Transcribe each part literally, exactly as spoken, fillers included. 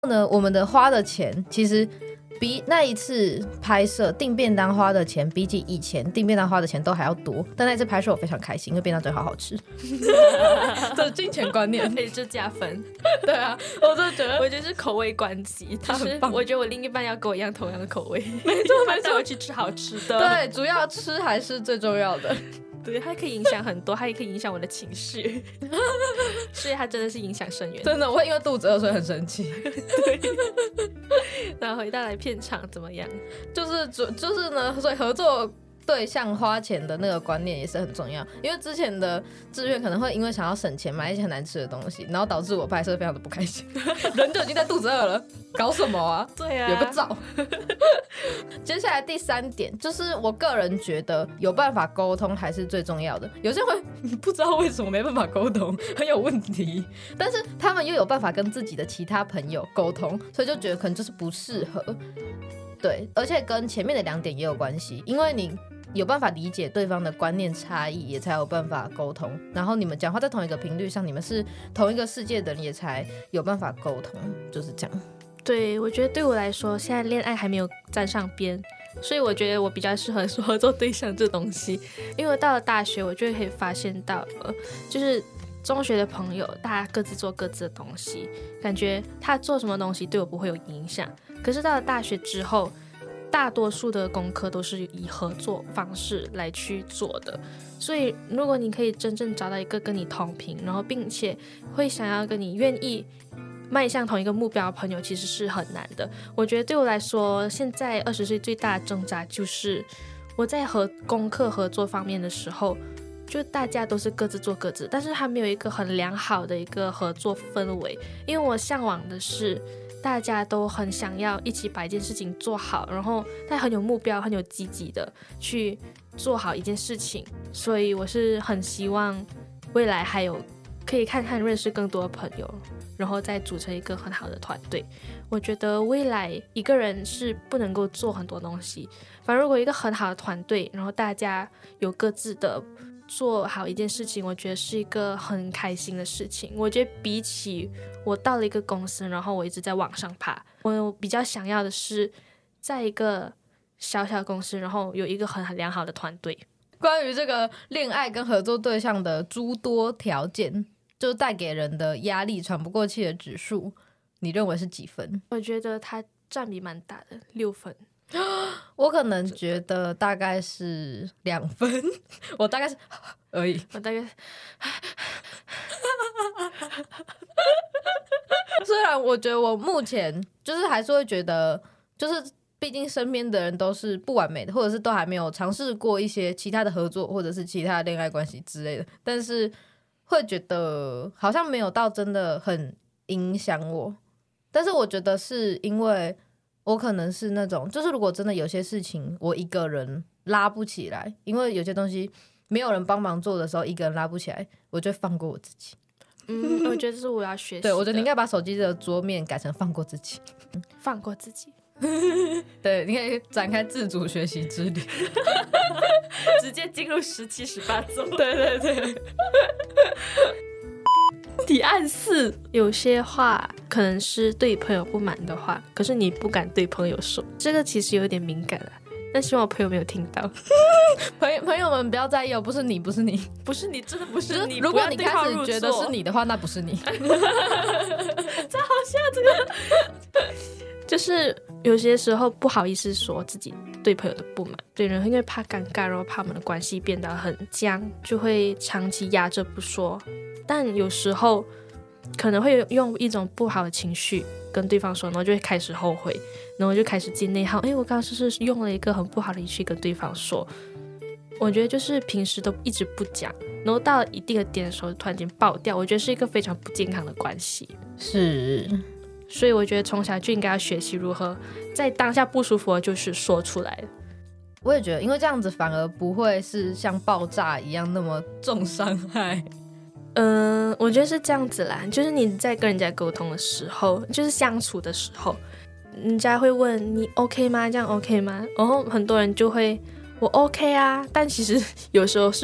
呢，我们的花的钱其实比那一次拍摄订便当花的钱比起以前订便当花的钱都还要多，但那次拍摄我非常开心，因为便当真的好好吃。这是金钱观念， 可以就加分。 对啊，我就觉得我觉得是口味关系，就是我觉得我另一半要跟我一样同样的口味， 没错没错， 带我去吃好吃的。 对，主要吃还是最重要的。 对，它可以影响很多，它也可以影响我的情绪，所以它真的是影响深远。 真的，我会因为肚子饿所以很生气。 对，然后回到来片场怎么样？ 就是就是呢，所以合作对象花钱的那个观念也是很重要，因为之前的志愿可能会因为想要省钱买一些很难吃的东西，然后导致我拍摄非常的不开心。人就已经在肚子饿了，搞什么啊？ 对啊， 有个照。接下来第三点就是我个人觉得有办法沟通还是最重要的。有些人会不知道为什么没办法沟通，很有问题，但是他们又有办法跟自己的其他朋友沟通，所以就觉得可能就是不适合。对，而且跟前面的两点也有关系，因为你有办法理解对方的观念差异，也才有办法沟通，然后你们讲话在同一个频率上，你们是同一个世界的人，也才有办法沟通，就是这样。 对，我觉得对我来说现在恋爱还没有沾上边，所以我觉得我比较适合说合作对象这东西，因为我到了大学我就可以发现到呃，就是中学的朋友大家各自做各自的东西，感觉他做什么东西对我不会有影响，可是到了大学之后大多数的功课都是以合作方式来去做的，所以如果你可以真正找到一个跟你同频，然后并且会想要跟你愿意迈向同一个目标的朋友，其实是很难的。我觉得对我来说，现在二十岁最大的挣扎就是我在和功课合作方面的时候，就大家都是各自做各自，但是还没有一个很良好的一个合作氛围，因为我向往的是大家都很想要一起把一件事情做好，然后他很有目标很有积极的去做好一件事情，所以我是很希望未来还有可以看看认识更多的朋友，然后再组成一个很好的团队。我觉得未来一个人是不能够做很多东西，反正如果一个很好的团队，然后大家有各自的做好一件事情，我觉得是一个很开心的事情。我觉得比起我到了一个公司，然后我一直在往上爬，我比较想要的是在一个小小公司，然后有一个很良好的团队。 关于这个恋爱跟合作对象的诸多条件，就带给人的压力喘不过气的指数，你认为是几分？ 我觉得它占比蛮大的，六分。 我可能觉得大概是两分，我大概是而已， 我大概虽然我觉得我目前就是还是会觉得，就是毕竟身边的人都是不完美的，或者是都还没有尝试过一些其他的合作，或者是其他的恋爱关系之类的，但是会觉得好像没有到真的很影响我。但是我觉得是因为我可能是那种，就是如果真的有些事情我一个人拉不起来，因为有些东西没有人帮忙做的时候，一个人拉不起来，我就放过我自己。 嗯，我觉得这是我要学习的。 对，我觉得你应该把手机的桌面改成放过自己， 放过自己。 对，你可以展开自主学习之旅， 直接进入十七、十八周。 对对对。 提案四，有些话可能是对朋友不满的话，可是你不敢对朋友说，这个其实有点敏感了，但希望我朋友没有听到。 朋友朋友们不要在意哦，不是你，不是你， 不是你，真的不是你。 如果你开始觉得是你的话，那不是你。 这好像这个，就是有些时候不好意思说自己对朋友的不满，对人因为怕尴尬，然后怕我们的关系变得很僵，就会长期压着不说。但有时候可能会用一种不好的情绪跟对方说，然后就会开始后悔，然后就开始进内耗。哎，我刚刚是不是用了一个很不好的语气跟对方说？我觉得就是平时都一直不讲，然后到了一定的点的时候突然间爆掉，我觉得是一个非常不健康的关系。 是， 所以我觉得从小就应该要学习如何在当下不舒服的就是说出来。 我也觉得，因为这样子反而不会是像爆炸一样那么重伤害。 嗯、呃，我觉得是这样子啦，就是你在跟人家沟通的时候，就是相处的时候，人家会问你 OK 吗？这样 OK 吗？然后很多人就会我 OK 啊，但其实有时候是不 OK 的。 哦，就是大家会有话中话，但是有时候是不 OK 的。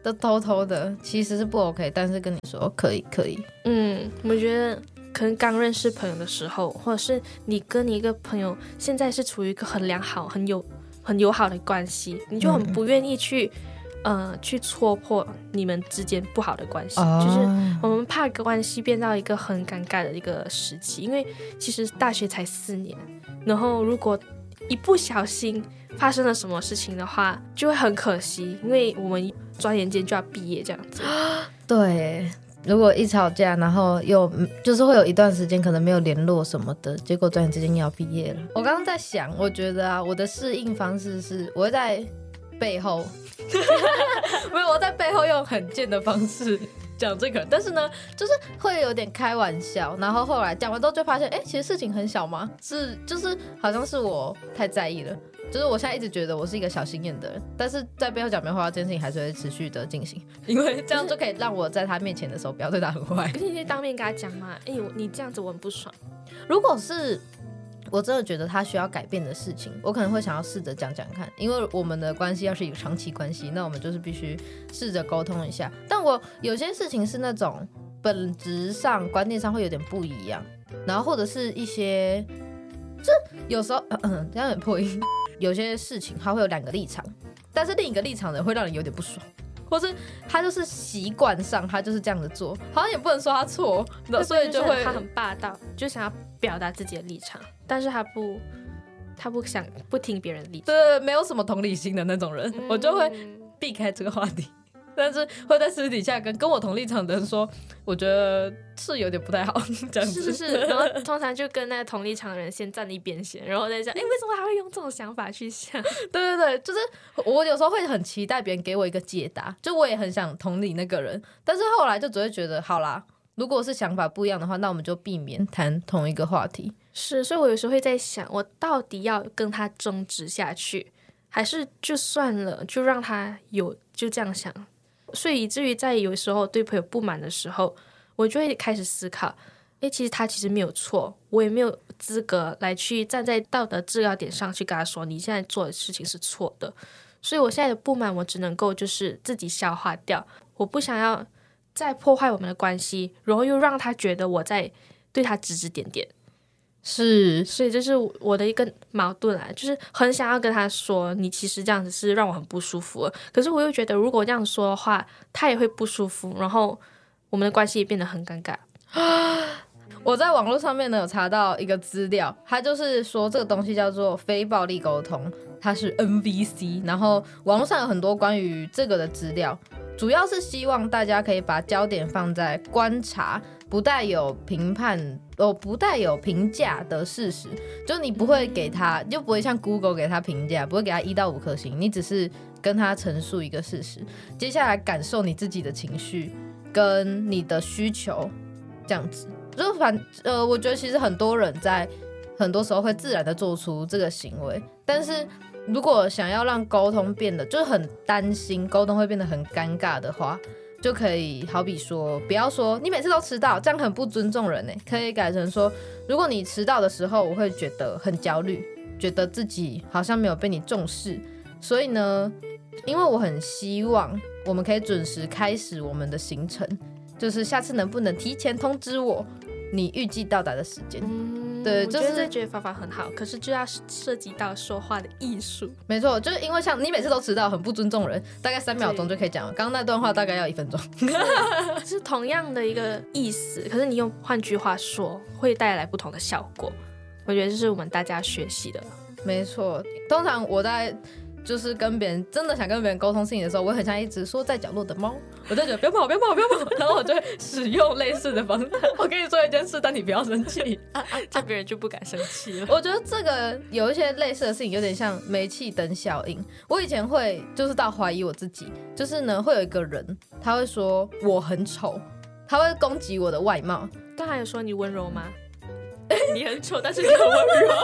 都偷偷的，其实是不 OK， 但是跟你说可以可以。 嗯，我觉得可能刚认识朋友的时候，或者是你跟你一个朋友现在是处于一个很良好、很有很友好的关系，你就很不愿意去、嗯、呃去戳破你们之间不好的关系、哦、就是我们怕关系变到一个很尴尬的一个时期，因为其实大学才四年，然后如果一不小心发生了什么事情的话，就会很可惜，因为我们转眼间就要毕业这样子。 对，如果一吵架，然后又就是会有一段时间可能没有联络什么的，结果转眼之间要毕业了。我刚刚在想，我觉得啊，我的适应方式是我会在背后没有，我在背后用很贱的方式讲这个，但是呢就是会有点开玩笑，然后后来讲完之后就发现哎、欸，其实事情很小吗？是就是好像是我太在意了，就是我现在一直觉得我是一个小心眼的人，但是在背后讲没话这件事情还是会持续的进行，因为这样就可以让我在他面前的时候不要对他很坏。 可是你可以当面跟他讲嘛，哎、欸，你这样子我很不爽。 如果是我真的觉得他需要改变的事情，我可能会想要试着讲讲看，因为我们的关系要是一个长期关系，那我们就是必须试着沟通一下。但我有些事情是那种本质上观念上会有点不一样，然后或者是一些就有时候嗯嗯这样很破音，有些事情他会有两个立场，但是另一个立场的会让人有点不爽，或是他就是习惯上他就是这样子做，好像也不能说他错，所以就会他很霸道，就想要表达自己的立场，但是他不他不想不听别人的立场， 对，没有什么同理心的那种人、嗯、我就会避开这个话题，但是会在私底下跟跟我同立场的人说我觉得是有点不太好这样子， 是是是，然后通常就跟那个同立场的人先站一边先，然后再想哎、欸，为什么还会用这种想法去想。 对对对，就是我有时候会很期待别人给我一个解答，就我也很想同理那个人，但是后来就只会觉得好啦，如果是想法不一样的话，那我们就避免谈同一个话题。 是，所以我有时候会在想，我到底要跟他争执下去，还是就算了，就让他有就这样想。所以以至于在有时候对朋友不满的时候，我就会开始思考，诶，其实他其实没有错，我也没有资格来去站在道德制高点上去跟他说你现在做的事情是错的。所以我现在的不满我只能够就是自己消化掉，我不想要再破坏我们的关系，然后又让他觉得我在对他指指点点。 是， 所以这是我的一个矛盾啊，就是很想要跟他说你其实这样子是让我很不舒服，可是我又觉得如果这样说的话他也会不舒服，然后我们的关系也变得很尴尬。 我在网络上面呢有查到一个资料，它就是说这个东西叫做非暴力沟通，它是 N V C， 然后网络上有很多关于这个的资料，主要是希望大家可以把焦点放在观察不带有评判哦，不带有评价的事实，就你不会给他，就不会像 Google 给他评价，不会给他一到五颗星，你只是跟他陈述一个事实，接下来感受你自己的情绪跟你的需求，这样子。就反呃，我觉得其实很多人在很多时候会自然的做出这个行为，但是如果想要让沟通变得就是很担心沟通会变得很尴尬的话，就可以好比说不要说你每次都迟到，这样很不尊重人耶，可以改成说如果你迟到的时候我会觉得很焦虑，觉得自己好像没有被你重视，所以呢因为我很希望我们可以准时开始我们的行程，就是下次能不能提前通知我你预计到达的时间。 嗯， 对，就是我觉得这解决方法很好，可是就要涉及到说话的艺术。 没错，就是因为像你每次都迟到很不尊重人，大概三秒钟就可以讲了，刚刚那段话大概要一分钟。 是同样的一个意思，可是你用换句话说会带来不同的效果，我觉得这是我们大家学习的。 没错，通常我在就是跟别人真的想跟别人沟通事情的时候，我会很像一只缩在角落的猫，我就觉得不要跑不要跑不要跑，然后我就会使用类似的方式。我跟你说一件事，但你不要生气， 这样别人就不敢生气了。 我觉得这个有一些类似的事情有点像煤气灯效应，我以前会就是到怀疑我自己，就是呢会有一个人他会说我很丑，他会攻击我的外貌， 但还有说你温柔吗？你很丑但是你很温柔。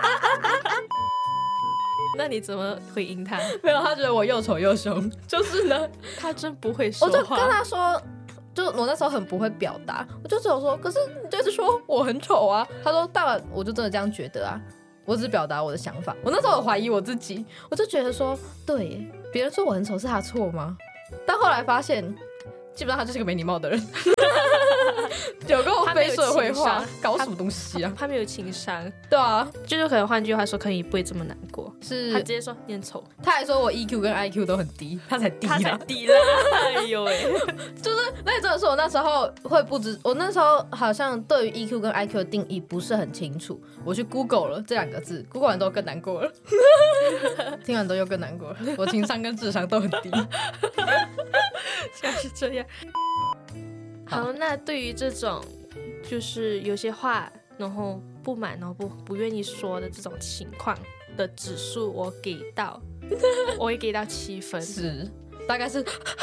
那你怎么回应他？ 没有，他觉得我又丑又凶，就是呢他真不会说话。 我就跟他说，就我那时候很不会表达，我就只有说可是你就是说我很丑啊，他说当然我就真的这样觉得啊，我只是表达我的想法。我那时候有怀疑我自己，我就觉得说对耶，别人说我很丑是他错吗？ 但后来发现，基本上他就是个没礼貌的人，有够非社会化，搞什么东西啊？ 他没有情商， 对啊， 就是可能换句话说，可能也不会这么难过。 是他直接说你很丑， 他还说我 E Q 跟 I Q 都很低，他才低啦， 他才低啦，哎呦喂， 就是那真的是我那时候会不知，我那时候好像对于 E Q 跟 I Q 的定义不是很清楚，我去 Google 了这两个字 ，Google 完之后更难过了，听完之后又更难过了，我情商跟智商都很低， 像是这样。好，那对于这种就是有些话，然后不满，然后不不愿意说的这种情况的指数，我给到，我会给到七分， 是，大概是。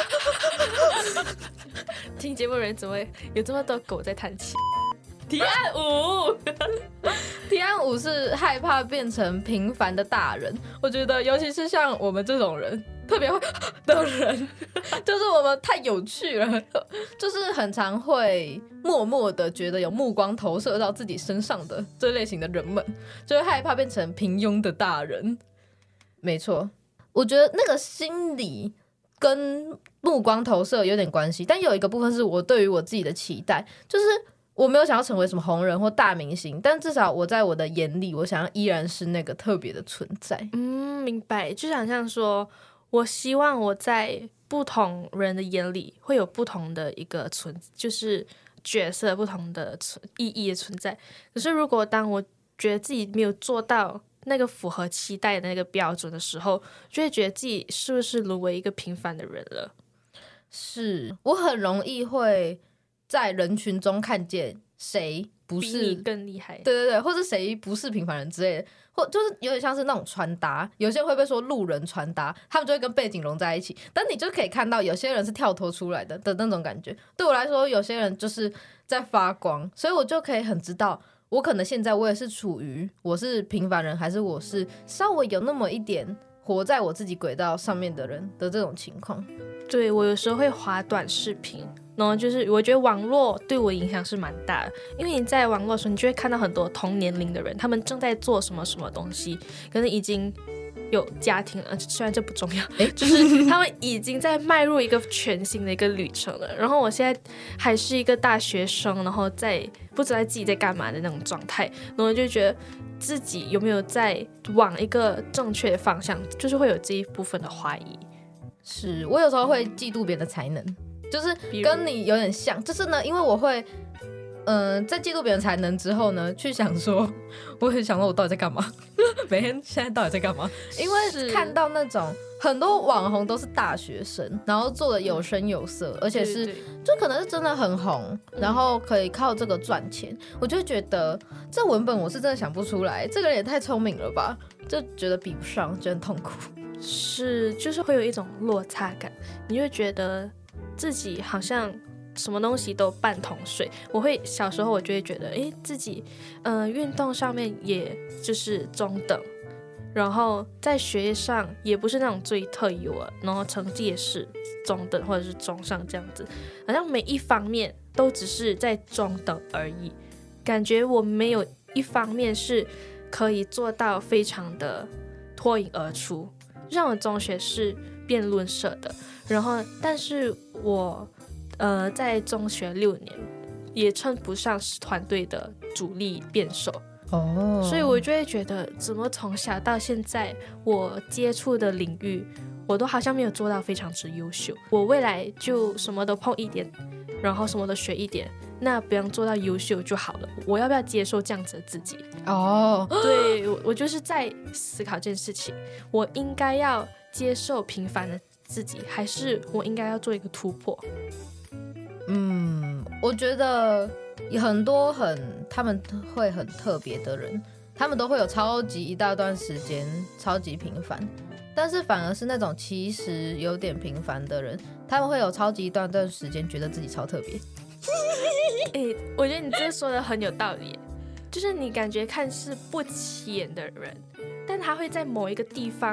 听节目人怎么会有这么多狗在叹气？提案五， 提案五是害怕变成平凡的大人。我觉得，尤其是像我们这种人，特别会的人，就是我们太有趣了，就是很常会默默的觉得有目光投射到自己身上的这类型的人们，就会害怕变成平庸的大人。没错，我觉得那个心理跟目光投射有点关系，但有一个部分是我对于我自己的期待，就是我没有想要成为什么红人或大明星，但至少我在我的眼里，我想要依然是那个特别的存在。 嗯，明白，就想像说我希望我在不同人的眼里会有不同的一个存，就是角色不同的存意义的存在。可是如果当我觉得自己没有做到那个符合期待的那个标准的时候，就会觉得自己是不是沦为一个平凡的人了。 是我很容易会在人群中看见谁不是比你更厉害， 对对对，或是谁不是平凡人之类的，或就是有点像是那种穿搭，有些人会被说路人穿搭，他们就会跟背景融在一起，但你就可以看到有些人是跳脱出来的的那种感觉。对我来说，有些人就是在发光，所以我就可以很知道，我可能现在我也是处于我是平凡人，还是我是稍微有那么一点活在我自己轨道上面的人的这种情况。 对，我有时候会滑短视频，然后就是我觉得网络对我影响是蛮大的，因为你在网络的时候，你就会看到很多同年龄的人，他们正在做什么什么东西，可能已经有家庭了，虽然这不重要，就是他们已经在迈入一个全新的一个旅程了。然后我现在还是一个大学生，然后在不知道自己在干嘛的那种状态，然后就觉得自己有没有在往一个正确的方向，就是会有这一部分的怀疑。 是我有时候会嫉妒别人的才能，就是跟你有点像，就是呢，因为我会，嗯、呃，在嫉妒别人才能之后呢，去想说，我会想说我到底在干嘛，每天现在到底在干嘛？因为看到那种很多网红都是大学生，然后做的有声有色，而且是对对就可能是真的很红，然后可以靠这个赚钱，我就觉得这文本我是真的想不出来，这个人也太聪明了吧，就觉得比不上，觉得很痛苦。 是，就是会有一种落差感，你会觉得自己好像什么东西都半桶水。我会小时候我就会觉得，哎，自己呃运动上面也就是中等，然后在学业上也不是那种最特优啊，然后成绩也是中等或者是中上这样子，好像每一方面都只是在中等而已，感觉我没有一方面是可以做到非常的脱颖而出。像我中学是辩论社的，然后但是我呃在中学六年也称不上是团队的主力辩手哦， 所以我就会觉得怎么从小到现在我接触的领域我都好像没有做到非常之优秀，我未来就什么都碰一点，然后什么都学一点，那不用做到优秀就好了，我要不要接受这样子的自己？ 哦， 对，我我就是在思考这件事情，我应该要接受平凡的自己，还是我应该要做一个突破？ 嗯，我觉得很多很他们会很特别的人，他们都会有超级一大段时间超级平凡，但是反而是那种其实有点平凡的人，他们会有超级一段段时间觉得自己超特别。 欸，我觉得你这说的很有道理，就是你感觉看似不起眼的人，但他会在某一个地方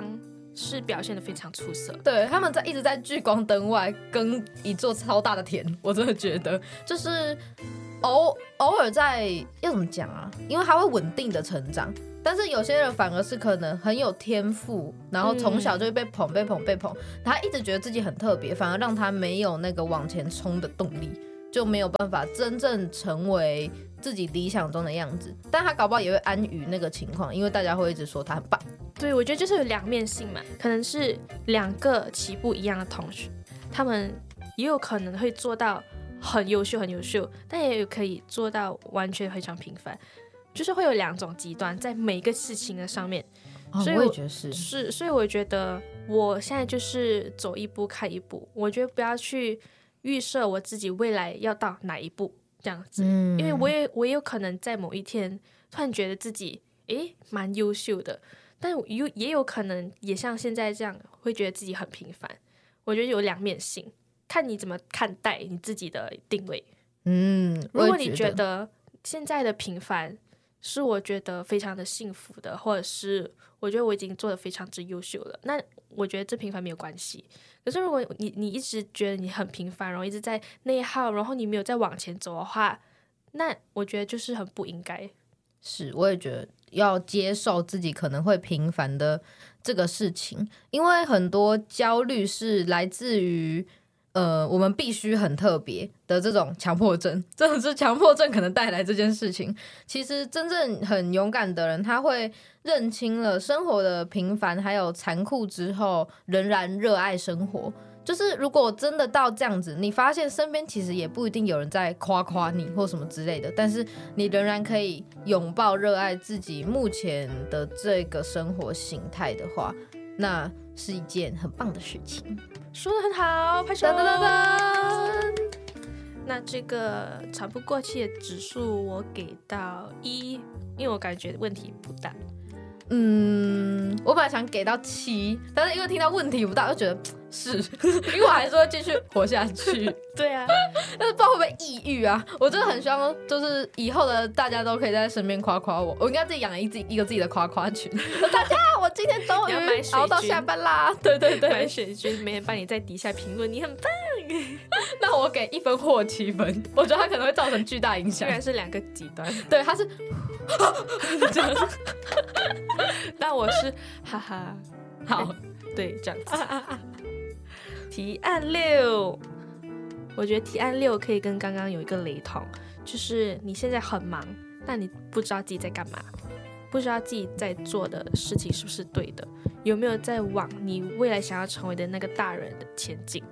是表现得非常出色。 对，他们在一直在聚光灯外耕一座超大的田，我真的觉得就是偶偶尔在要怎么讲啊？因为他会稳定的成长。但是有些人反而是可能很有天赋，然后从小就会被捧、被捧、被捧，他一直觉得自己很特别，反而让他没有那个往前冲的动力，就没有办法真正成为自己理想中的样子。但他搞不好也会安于那个情况，因为大家会一直说他很棒。 对，我觉得就是有两面性嘛，可能是两个起步一样的同学，他们也有可能会做到很优秀、很优秀，但也有可以做到完全非常平凡。就是会有两种极端在每个事情的上面， 哦、 所以我也觉得是是，所以我觉得我现在就是走一步看一步，我觉得不要去预设我自己未来要到哪一步这样子，嗯、因为我也我也有可能在某一天突然觉得自己诶蛮优秀的，但有也有可能也像现在这样会觉得自己很平凡。我觉得有两面性，看你怎么看待你自己的定位。 嗯， 如果你觉得现在的平凡是我觉得非常的幸福的，或者是我觉得我已经做得非常之优秀了，那我觉得这平凡没有关系。可是如果你你一直觉得你很平凡，然后一直在内耗，然后你没有再往前走的话，那我觉得就是很不应该。 是，我也觉得要接受自己可能会平凡的这个事情，因为很多焦虑是来自于呃，我们必须很特别的这种强迫症，真的是强迫症可能带来这件事情。其实真正很勇敢的人，他会认清了生活的平凡还有残酷之后，仍然热爱生活。就是如果真的到这样子，你发现身边其实也不一定有人在夸夸你或什么之类的，但是你仍然可以拥抱热爱自己目前的这个生活形态的话，那是一件很棒的事情。 说得很好，拍手！ 噔噔噔噔。 那这个喘不过气的指数我给到一，因为我感觉问题不大。 嗯，我本来想给到七，但是因为听到问题不大，就觉得是，因为我还是会继续活下去。 对啊， 但是不知道会不会抑郁啊？我真的很希望，就是以后的大家都可以在身边夸夸我。我应该自己养一自己一个自己的夸夸群。大家，我今天终于熬到下班啦！对对对， 买水军，每天帮你在底下评论，你很棒。 那我给一分或七分，我觉得它可能会造成巨大影响。 虽然是两个极端， 对，它是这样子， 那我是哈哈， 好， 对，这样子。啊啊啊提案六，我觉得提案六可以跟刚刚有一个雷同，就是你现在很忙，但你不知道自己在干嘛，不知道自己在做的事情是不是对的，有没有在往你未来想要成为的那个大人的前进。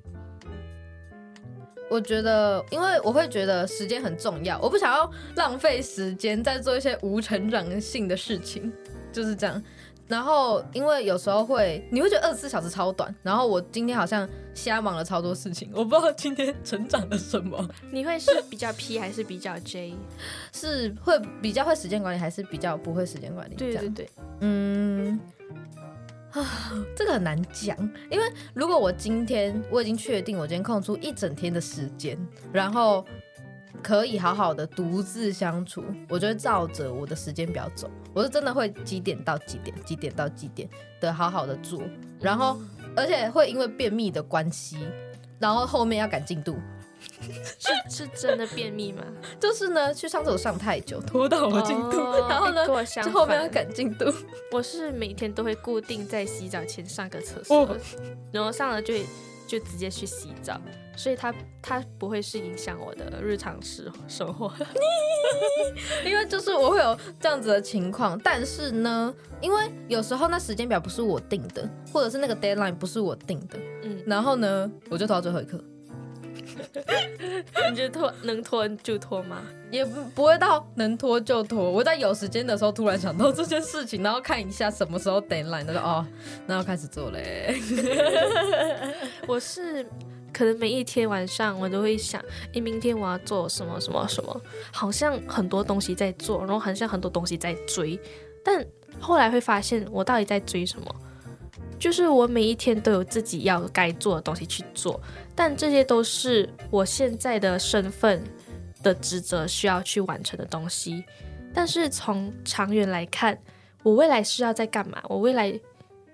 我觉得，因为我会觉得时间很重要，我不想要浪费时间在做一些无成长性的事情，就是这样。然后，因为有时候会，你会觉得二十四小时超短，然后我今天好像瞎忙了超多事情，我不知道今天成长了什么。 你会是比较 P 还是比较 J？ 是会比较会时间管理，还是比较不会时间管理？ 对对对， 嗯。啊，这个很难讲，因为如果我今天我已经确定我今天空出一整天的时间，然后可以好好的独自相处，我就会照着我的时间表走，我是真的会几点到几点，几点到几点的好好的做，然后而且会因为便秘的关系，然后后面要赶进度。 是是真的便秘吗？ 就是呢，去上厕所上太久，拖到我进度，哦、然后呢，就后面要赶进度。 我是每天都会固定在洗澡前上个厕所，哦、然后上了就就直接去洗澡，所以它它不会是影响我的日常生活。 因为就是我会有这样子的情况，但是呢，因为有时候那时间表不是我定的，或者是那个 deadline 不是我定的，嗯，然后呢，我就拖到最后一刻。 你就拖能拖就拖吗？ 也 不, 不会到能拖就拖。我在有时间的时候突然想到这件事情，然后看一下什么时候 deadline， 就说哦，那要开始做嘞。 我是可能每一天晚上我都会想，诶，明天我要做什么什么什么，好像很多东西在做，然后好像很多东西在追，但后来会发现我到底在追什么？就是我每一天都有自己要该做的东西去做，但这些都是我现在的身份的职责需要去完成的东西。但是从长远来看，我未来是要在干嘛？我未来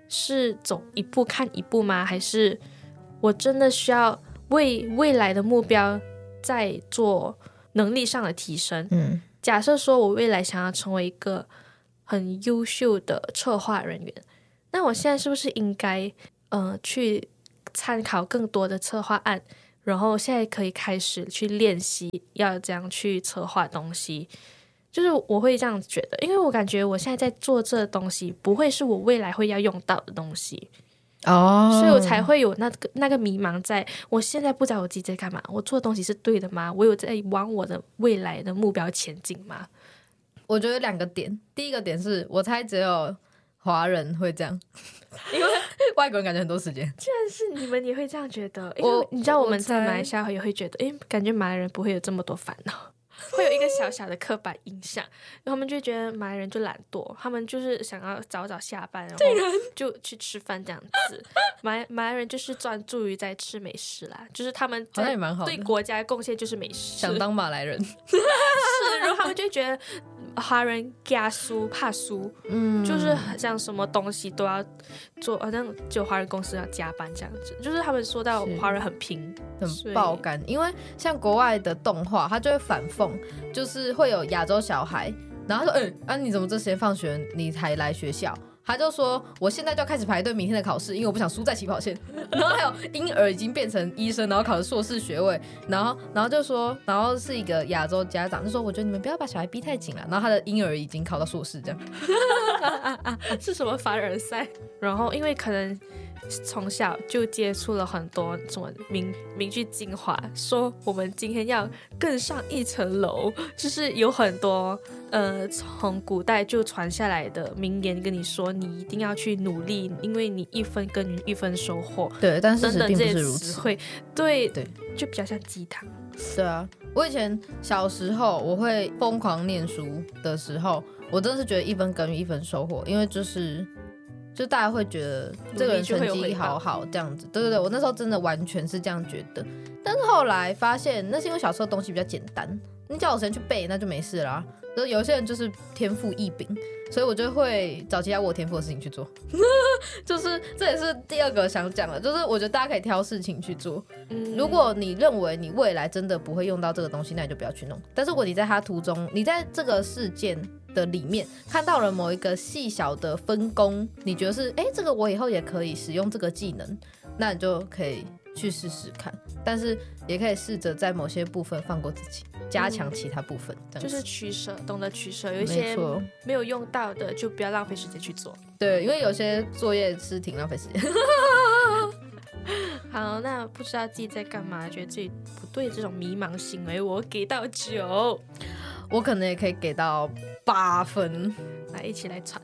是走一步看一步吗？还是我真的需要为未来的目标在做能力上的提升？ 嗯， 假设说我未来想要成为一个很优秀的策划人员，那我现在是不是应该呃去参考更多的策划案，然后现在可以开始去练习要怎样去策划东西？就是我会这样觉得，因为我感觉我现在在做这东西不会是我未来会要用到的东西哦， 所以我才会有那个那个迷茫在，我现在不知道我自己在干嘛，我做的东西是对的吗？我有在往我的未来的目标前进吗？ 我觉得两个点，第一个点是我猜只有华人会这样，因为外国人感觉很多时间。 居然是你们也会这样觉得？因为你知道我们在马来西亚也会觉得，诶，感觉马来人不会有这么多烦恼。会有一个小小的刻板印象，然后他们就觉得马来人就懒惰，他们就是想要早早下班，然后就去吃饭这样子。马来马来人就是专注于在吃美食啦，就是他们在对国家贡献就是美食， 想当马来人是，然后他们就觉得华人怕输怕输，嗯，就是好像什么东西都要做，好像只有华人公司要加班这样子，就是他们说到华人很拼很爆肝，因为像国外的动画，他就会反讽，就是会有亚洲小孩，然后他说，嗯、欸，啊你怎么这时间放学你才来学校？他就说我现在就要开始排队明天的考试，因为我不想输在起跑线。然后还有婴儿已经变成医生，然后考了硕士学位，然后然后就说，然后是一个亚洲家长就说，我觉得你们不要把小孩逼太紧了。然后他的婴儿已经考到硕士，这样是什么凡尔赛？然后因为可能从小就接触了很多什么名名句精华，说我们今天要更上一层楼，就是有很多呃从古代就传下来的名言，跟你说你一定要去努力，因为你一分耕耘一分收获。 对，但事实并不是如此。会对对， 就比较像鸡汤。 对啊，我以前小时候我会疯狂念书的时候，我真的是觉得一分耕耘一分收获，因为就是。就大家会觉得这个人成绩好好这样子，对对对，我那时候真的完全是这样觉得。但是后来发现，那是因为小时候东西比较简单，你叫我时间去背那就没事啦。就是有些人就是天赋异禀，所以我就会找其他我天赋的事情去做。就是这也是第二个想讲的，就是我觉得大家可以挑事情去做。如果你认为你未来真的不会用到这个东西，那你就不要去弄。但是如果你在它途中，你在这个事件的里面看到了某一个细小的分工，你觉得是哎，这个我以后也可以使用这个技能，那你就可以去试试看。但是也可以试着在某些部分放过自己，加强其他部分，嗯、 就是取舍，懂得取舍。有一些没有用到的，就不要浪费时间去做。 对，因为有些作业是挺浪费时间。 好，那不知道自己在干嘛，觉得自己不对这种迷茫行为，我给到九。 我可能也可以给到八分， 来一起来传，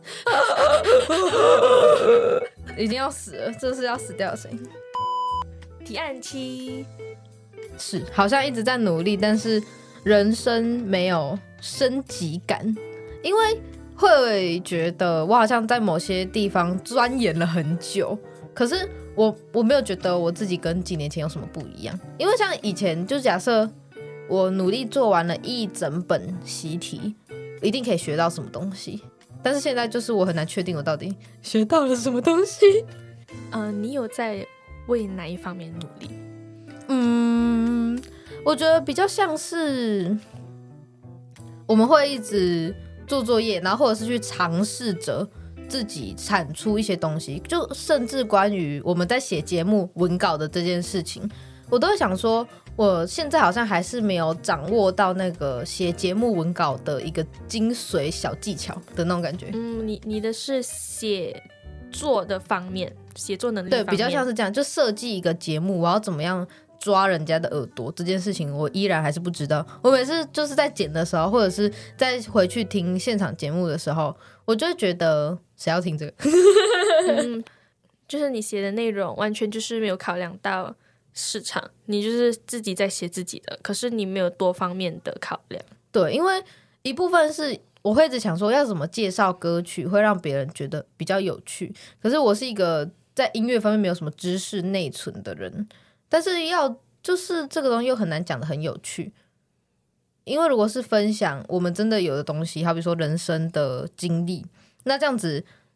已经要死了，这是要死掉的声音。 提案七是好像一直在努力，但是人生没有升级感，因为会觉得我好像在某些地方钻研了很久，可是我我没有觉得我自己跟几年前有什么不一样，因为像以前就假设我努力做完了一整本习题，一定可以学到什么东西，但是现在就是我很难确定我到底学到了什么东西。 呃，你有在为哪一方面努力？ 嗯，我觉得比较像是我们会一直做作业，然后或者是去尝试着自己产出一些东西，就甚至关于我们在写节目文稿的这件事情，我都会想说我现在好像还是没有掌握到那个写节目文稿的一个精髓小技巧的那种感觉。 嗯，你你的是写作的方面，写作能力方面， 对，比较像是这样，就设计一个节目，我要怎么样抓人家的耳朵这件事情，我依然还是不知道。我每次就是在剪的时候，或者是在回去听现场节目的时候，我就会觉得谁要听这个？ 嗯，就是你写的内容完全就是没有考量到市场，你就是自己在写自己的，可是你没有多方面的考量。 对，因为一部分是我会一直想说要怎么介绍歌曲会让别人觉得比较有趣，可是我是一个在音乐方面没有什么知识内存的人，但是要就是这个东西又很难讲得很有趣，因为如果是分享我们真的有的东西，好比说人生的经历，那这样子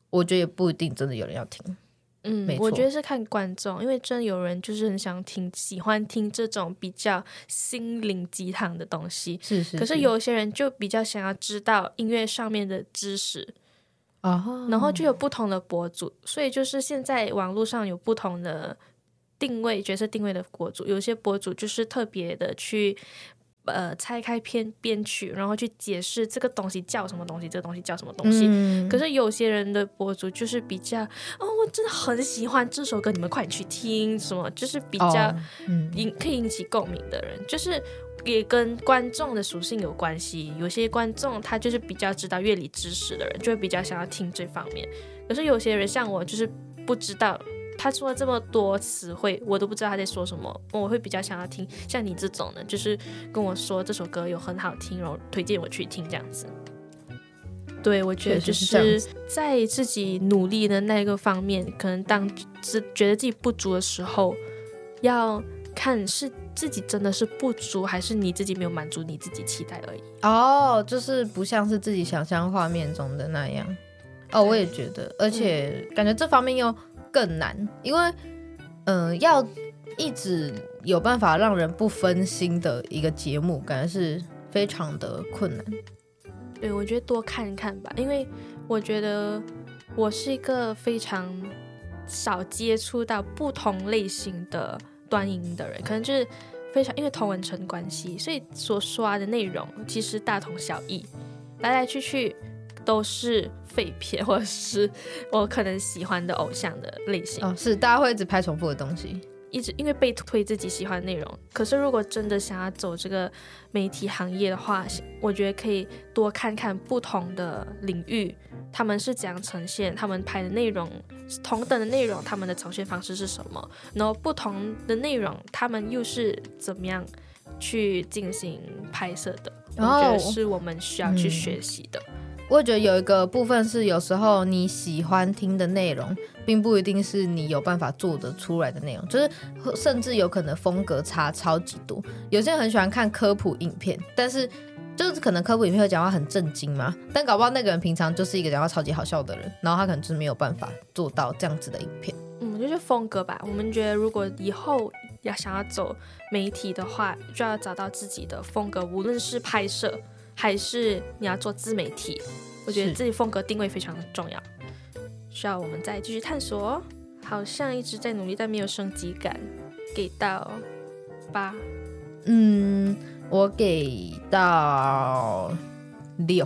我觉得也不一定真的有人要听。 嗯，我觉得是看观众，因为真有人就是很想听，喜欢听这种比较心灵鸡汤的东西， 是是是， 可是有些人就比较想要知道音乐上面的知识，哦，然后就有不同的博主，所以就是现在网络上有不同的定位角色定位的博主，有些博主就是特别的去呃拆开编编曲，然后去解释这个东西叫什么东西，这个东西叫什么东西、嗯、可是有些人的博主就是比较哦我真的很喜欢这首歌，你们快点去听什么，就是比较引、哦嗯、可以引起共鸣的人，就是也跟观众的属性有关系，有些观众他就是比较知道乐理知识的人就会比较想要听这方面，可是有些人像我就是不知道，他说了这么多词汇我都不知道他在说什么，我会比较想要听像你这种的，就是跟我说这首歌有很好听，然后推荐我去听这样子。对，我觉得就是在自己努力的那个方面，可能当觉得自己不足的时候，要看是自己真的是不足，还是你自己没有满足你自己期待而已。 哦，就是不像是自己想象画面中的那样。哦，我也觉得，而且感觉这方面又更难，因为嗯、呃，要一直有办法让人不分心的一个节目，感觉是非常的困难。 对，我觉得多看看吧，因为我觉得我是一个非常少接触到不同类型的短影音的人，可能就是非常因为同文层关系，所以所刷的内容其实大同小异，来来去去都是废片或者是我可能喜欢的偶像的类型。 哦，是大家会一直拍重复的东西， 一直因为被推自己喜欢的内容。可是如果真的想要走这个媒体行业的话，我觉得可以多看看不同的领域他们是怎样呈现，他们拍的内容同等的内容他们的呈现方式是什么，然后不同的内容他们又是怎么样去进行拍摄的、哦、我觉得是我们需要去学习的、嗯， 我觉得有一个部分是有时候你喜欢听的内容并不一定是你有办法做得出来的内容，就是甚至有可能风格差超级多。有些人很喜欢看科普影片，但是就是可能科普影片会讲话很震惊嘛，但搞不好那个人平常就是一个讲话超级好笑的人，然后他可能就是没有办法做到这样子的影片。 嗯，就是风格吧。我们觉得如果以后要想要走媒体的话，就要找到自己的风格，无论是拍摄还是你要做自媒体，我觉得自己风格定位非常的重要，需要我们再继续探索。好像一直在努力但没有升级感，给到八。 嗯，我给到六。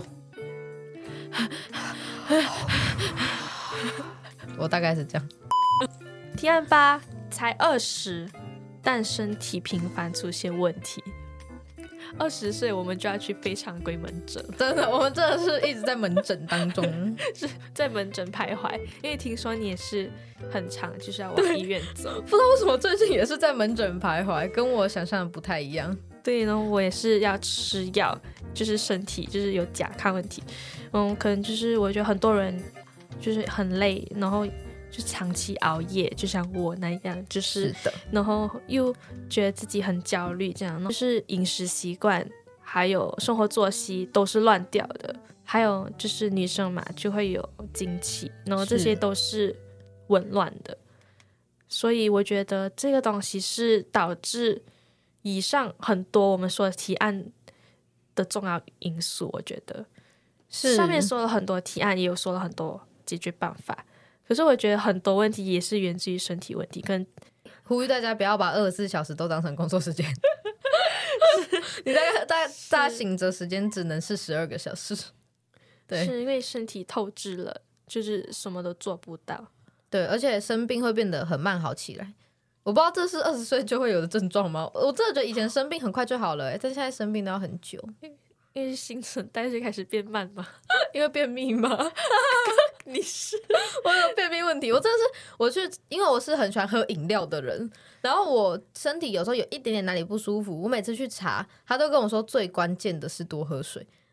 我大概是这样。 提案八，才二十，但身体频繁出现问题。二十岁我们就要去非常规门诊， 真的，我们真的是一直在门诊当中， 是在门诊徘徊。因为听说你也是很常就是要往医院走， 不知道为什么最近也是在门诊徘徊，跟我想象的不太一样。 对，然后我也是要吃药，就是身体就是有甲亢问题，嗯，可能就是我觉得很多人就是很累，然后就长期熬夜，就像我那样，就是， 是的， 然后又觉得自己很焦虑，这样，就是饮食习惯还有生活作息都是乱掉的，还有就是女生嘛就会有经期，然后这些都是紊乱的，所以我觉得这个东西是导致以上很多我们说的提案的重要因素。我觉得是上面说了很多提案，也有说了很多解决办法，可是我觉得很多问题也是源自于身体问题，跟呼吁大家不要把二十四小时都当成工作时间。你大概大大醒着时间只能是十二个小时。对， 是因为身体透支了，就是什么都做不到。 对，而且生病会变得很慢好起来。我不知道这是二十岁就会有的症状吗？我真的觉得以前生病很快就好了、欸，但现在生病都要很久。 因为新陈代谢开始变慢嘛。 因为便秘吗？ 你是我有便秘问题，我真的是我去，因为我是很喜欢喝饮料的人，然后我身体有时候有一点点哪里不舒服，我每次去查，他都跟我说最关键的是多喝水，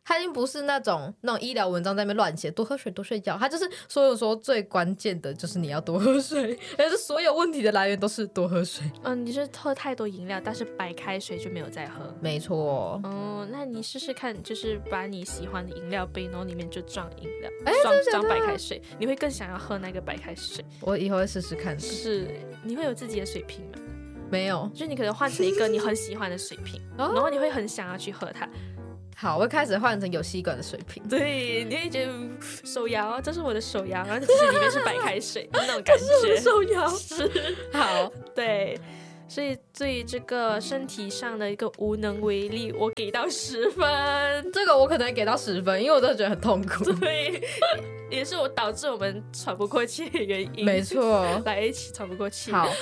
他已经不是那种那种医疗文章在那边乱写，多喝水多睡觉，他就是所有说最关键的就是你要多喝水，而是所有问题的来源都是多喝水。 嗯，你是喝太多饮料，但是白开水就没有再喝。 没错。 哦，那你试试看，就是把你喜欢的饮料杯，然后里面就装饮料， 哎， 装装白开水，你会更想要喝那个白开水。 我以后会试试看的。 是，你会有自己的水瓶吗？ 没有， 就是你可能换成一个你很喜欢的水瓶，然后你会很想要去喝它。 好，我开始换成有吸管的水瓶。 对，你会觉得手摇，这是我的手摇，然后其实里面是白开水那种感觉。这是我的手摇。 是， 好， 对。所以对于这个身体上的一个无能为力，我给到十分。 这个我可能给到十分，因为我都觉得很痛苦。 对，也是我导致我们喘不过气的原因。 没错， 来一起喘不过气。 好。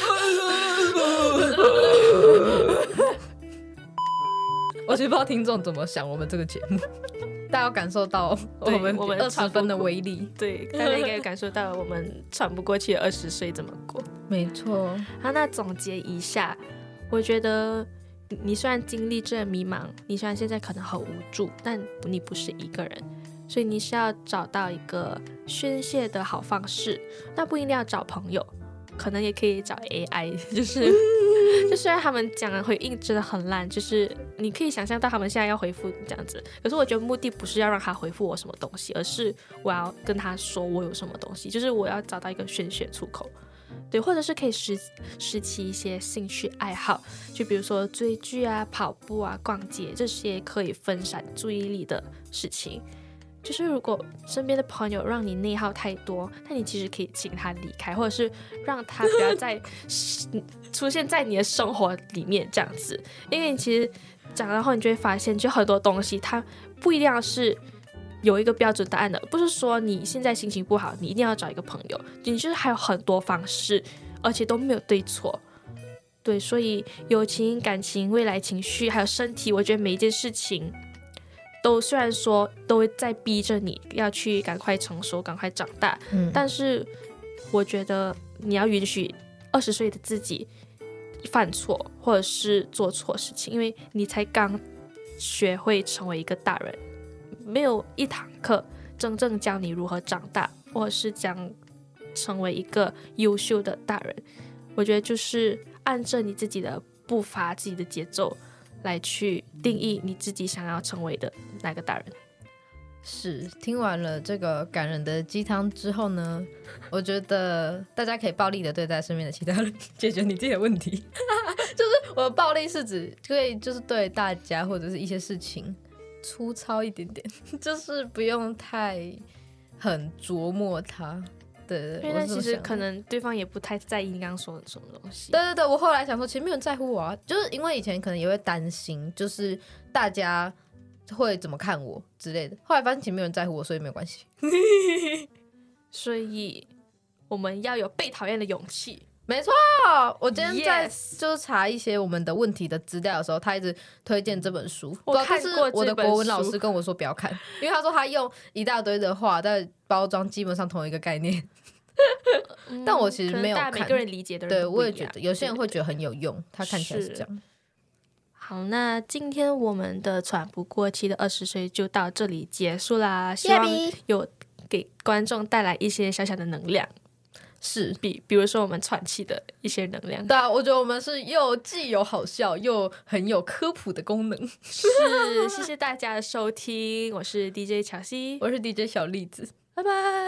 我其实不知道听众怎么想我们这个节目，大家有感受到我们我们二十分的威力。 对，大家应该有感受到我们喘不过气的二十岁怎么过。 没错。 好，那总结一下，我觉得你虽然经历这迷茫，你虽然现在可能很无助，但你不是一个人，所以你是要找到一个宣泄的好方式。那不一定要找朋友，可能也可以找 A I， 就是就虽然他们讲的回应真的很烂，就是你可以想象到他们现在要回复这样子，可是我觉得目的不是要让他回复我什么东西，而是我要跟他说我有什么东西，就是我要找到一个宣泄出口。对，或者是可以拾拾起一些兴趣爱好，就比如说追剧啊、跑步啊、逛街，这些可以分散注意力的事情。就是如果身边的朋友让你内耗太多，那你其实可以请他离开，或者是让他不要再出现在你的生活里面这样子。因为你其实长大后你就会发现，就很多东西它不一定要是有一个标准答案的，不是说你现在心情不好你一定要找一个朋友，你就是还有很多方式，而且都没有对错。对，所以友情、感情、未来情绪还有身体，我觉得每一件事情都虽然说都在逼着你要去赶快成熟赶快长大、嗯、但是我觉得你要允许二十岁的自己犯错或者是做错事情，因为你才刚学会成为一个大人，没有一堂课真正教你如何长大或者是讲成为一个优秀的大人。我觉得就是按着你自己的步伐自己的节奏来去定义你自己想要成为的那个大人。 是，听完了这个感人的鸡汤之后呢，我觉得大家可以暴力的对待身边的其他人，解决你自己的问题。就是我的暴力是指可以就是对大家或者是一些事情粗糙一点点，就是不用太很琢磨它。对对对， 因为其实可能对方也不太在意你刚刚说的什么东西。 对对对，我后来想说，其实没有人在乎我啊，就是因为以前可能也会担心，就是大家会怎么看我之类的。后来发现其实没有人在乎我，所以没有关系。 所以我们要有被讨厌的勇气。 没错，我今天在就是查一些我们的问题的资料的时候，他一直推荐这本书。 我看过这本书， 我的国文老师跟我说不要看，因为他说他用一大堆的话在包装基本上同一个概念。嗯、但我其实没有看， 大家每个人理解的人对，我也觉得有些人会觉得很有用，他看起来是这样。 好，那今天我们的喘不过气的二十岁就到这里结束啦，希望有给观众带来一些小小的能量。是，比比如说我们喘气的一些能量。 对啊，我觉得我们是又既有好笑又很有科普的功能。 是，谢谢大家的收听，我是 D J 乔西， 我是 D J 小栗子， 拜拜。